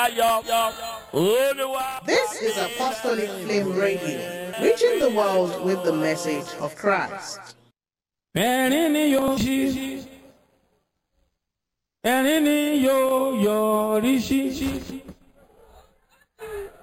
This is Apostolic Flame Radio, reaching the world with the message of Christ. And in your rishi